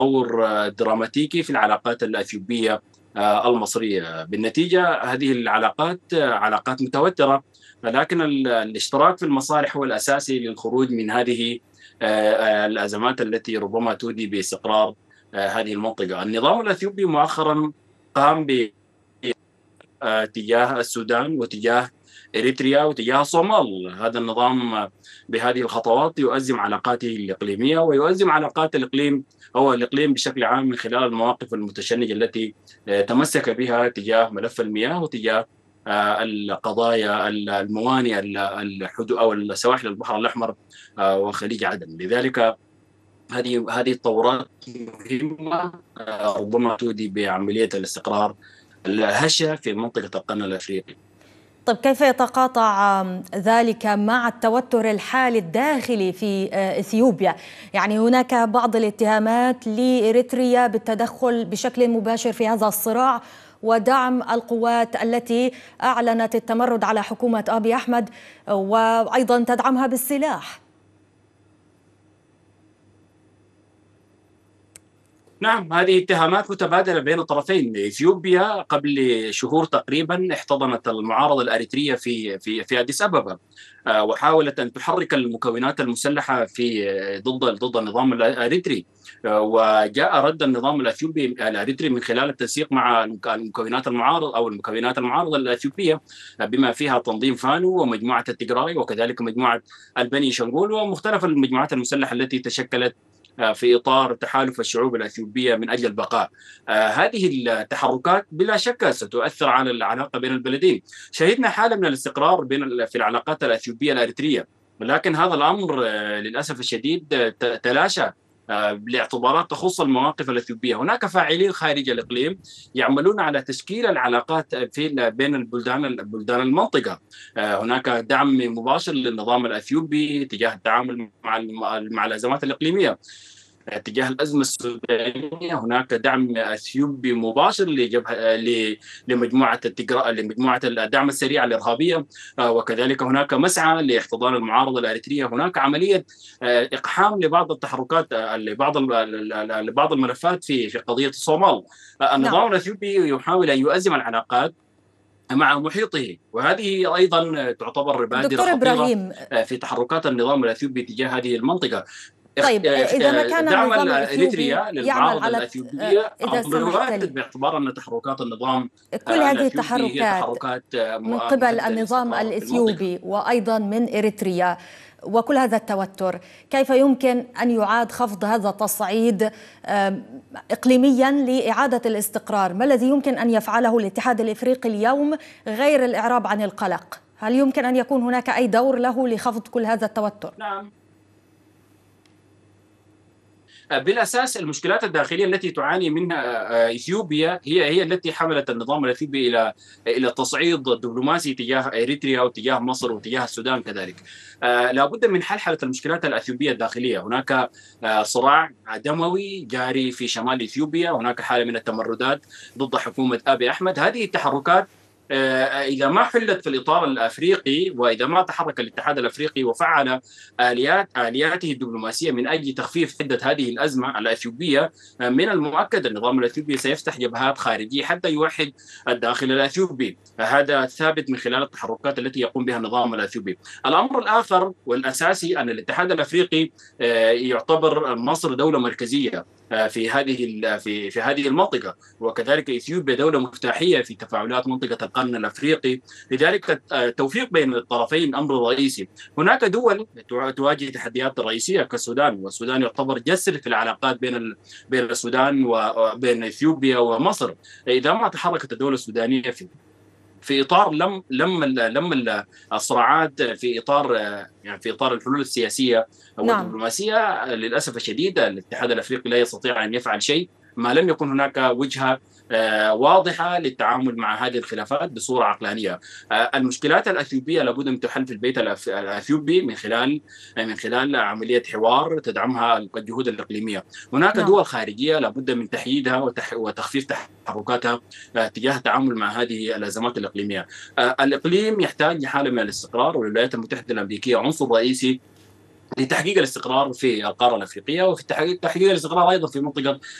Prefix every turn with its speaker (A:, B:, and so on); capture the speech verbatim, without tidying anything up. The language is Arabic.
A: تطور دراماتيكي في العلاقات الأثيوبية المصرية. بالنتيجة هذه العلاقات علاقات متوترة، لكن الاشتراك في المصالح هو الأساسي للخروج من هذه الأزمات التي ربما تودي باستقرار هذه المنطقة. النظام الأثيوبي مؤخرا قام باتجاه السودان وتجاه إريتريا وتجاه الصومال. هذا النظام بهذه الخطوات يؤزم علاقاته الإقليمية ويؤزم علاقات الإقليم أو الإقليم بشكل عام من خلال المواقف المتشنجة التي تمسك بها تجاه ملف المياه وتجاه القضايا الموانئ الحدود أو السواحل البحر الأحمر وخليج عدن. لذلك هذه هذه التطورات مهمة ربما تودي بعملية الاستقرار الهشة في منطقة القرن الأفريقي.
B: طيب، كيف يتقاطع ذلك مع التوتر الحالي الداخلي في إثيوبيا؟ يعني هناك بعض الاتهامات لإريتريا بالتدخل بشكل مباشر في هذا الصراع ودعم القوات التي أعلنت التمرد على حكومة أبي أحمد وأيضا تدعمها بالسلاح.
A: نعم، هذه اتهامات متبادلة بين الطرفين. إثيوبيا قبل شهور تقريبا احتضنت المعارضة الأريترية في في في أديس أبابا، وحاولت أن تحرك المكونات المسلحة في ضد ضد النظام الأريتري، وجاء رد النظام الأثيوبي الأريتري من خلال التنسيق مع المكونات المعارضة أو المكونات المعارضة الأثيوبية بما فيها تنظيم فانو ومجموعة التجراي وكذلك مجموعة البني شنغول ومختلف المجموعات المسلحة التي تشكلت في إطار تحالف الشعوب الأثيوبية من أجل البقاء. هذه التحركات بلا شك ستؤثر على العلاقة بين البلدين. شهدنا حالة من الاستقرار بين في العلاقات الأثيوبية الأريترية، ولكن هذا الأمر للأسف الشديد تلاشى لاعتبارات تخص المواقف الأثيوبية. هناك فاعلين خارج الإقليم يعملون على تشكيل العلاقات في بين البلدان البلدان المنطقة. هناك دعم مباشر للنظام الأثيوبي تجاه التعامل مع مع الأزمات الإقليمية. تجاه الأزمة السودانية هناك دعم أثيوبي مباشر لجبهة لمجموعة التجراء لمجموعة الدعم السريع الإرهابية، وكذلك هناك مسعى لاحتضان المعارضة الأريترية. هناك عملية إقحام لبعض التحركات لبعض لبعض الملفات في في قضية الصومال. النظام الأثيوبي يحاول أن يؤزم العلاقات مع محيطه، وهذه أيضا تعتبر بادرة خطيرة في تحركات النظام الأثيوبي تجاه هذه المنطقة.
B: طيب، إذا ما كان
A: دعم
B: النظام الأثيوبي
A: للمعارضة
B: على
A: الأثيوبية باعتبار أن تحركات النظام
B: كل هذه التحركات من قبل النظام الأثيوبي وأيضا من إريتريا وكل هذا التوتر، كيف يمكن أن يعاد خفض هذا التصعيد إقليميا لإعادة الاستقرار؟ ما الذي يمكن أن يفعله الاتحاد الإفريقي اليوم غير الإعراب عن القلق؟ هل يمكن أن يكون هناك أي دور له لخفض كل هذا التوتر؟
A: نعم، بالاساس المشكلات الداخليه التي تعاني منها اثيوبيا هي هي التي حملت النظام الاثيوبي الى الى التصعيد الدبلوماسي تجاه اريتريا وتجاه مصر وتجاه السودان كذلك. لابد من حل المشكلات الاثيوبيه الداخليه. هناك صراع دموي جاري في شمال اثيوبيا، هناك حاله من التمردات ضد حكومه ابي احمد. هذه التحركات إذا ما حلت في الإطار الأفريقي، وإذا ما تحرك الاتحاد الأفريقي وفعل آليات آلياته الدبلوماسية من أجل تخفيف حدة هذه الأزمة الأثيوبية، من المؤكد النظام الأثيوبي سيفتح جبهات خارجية حتى يوحد الداخل الأثيوبي. هذا ثابت من خلال التحركات التي يقوم بها النظام الأثيوبي. الأمر الآخر والأساسي أن الاتحاد الأفريقي يعتبر مصر دولة مركزية في هذه في في هذه المنطقة، وكذلك إثيوبيا دولة مفتاحية في تفاعلات منطقة القرن الأفريقي. لذلك التوفيق بين الطرفين أمر رئيسي. هناك دول تواجه تحديات رئيسية كالسودان، والسودان يعتبر جسر في العلاقات بين بين السودان وبين إثيوبيا ومصر. إذا ما تحركت الدولة السودانية في في اطار لم لم لم الصراعات في اطار يعني في اطار الحلول السياسيه والدبلوماسيه، للاسف الشديد الاتحاد الافريقي لا يستطيع ان يفعل شيء ما لم يكن هناك وجهه واضحة للتعامل مع هذه الخلافات بصورة عقلانية. المشكلات الأثيوبية لابد من تحل في البيت الأثيوبي من خلال من خلال عملية حوار تدعمها الجهود الإقليمية. هناك نعم. دول خارجية لابد من تحييدها وتخفيف تحركاتها تجاه التعامل مع هذه الأزمات الإقليمية. الإقليم يحتاج لحالة من الاستقرار، والولايات المتحدة الأمريكية عنصر رئيسي لتحقيق الاستقرار في القاره الافريقيه، وفي تحقيق الاستقرار ايضا في منطقه